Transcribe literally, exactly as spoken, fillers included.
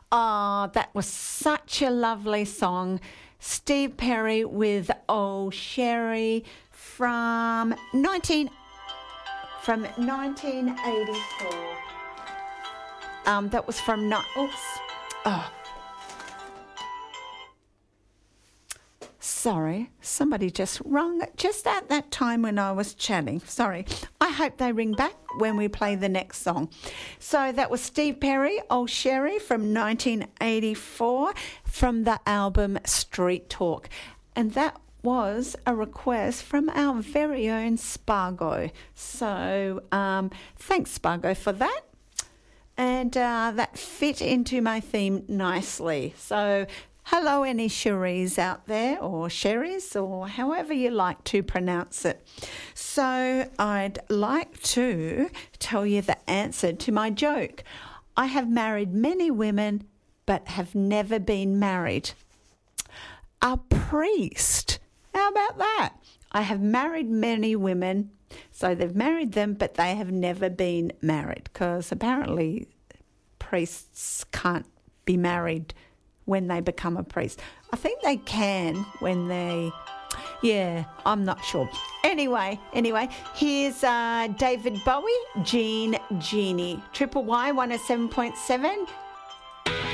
Oh, that was such a lovely song. Steve Perry with Oh Sherry from nineteen from nineteen eighty-four. Um, that was from not. Oops. Oh. Sorry, somebody just rung just at that time when I was chatting. Sorry. I hope they ring back when we play the next song. So that was Steve Perry, Old Sherry from nineteen eighty-four from the album Street Talk. And that was a request from our very own Spargo. So um, thanks, Spargo, for that. And uh, that fit into my theme nicely. So hello, any Cheries out there, or Sherries, or however you like to pronounce it. So I'd like to tell you the answer to my joke. I have married many women, but have never been married. A priest. How about that? I have married many women, so they've married them, but they have never been married, because apparently priests can't be married when they become a priest. I think they can when they, yeah, I'm not sure. Anyway, anyway, here's uh, David Bowie, Jean Genie. Triple Y one oh seven point seven,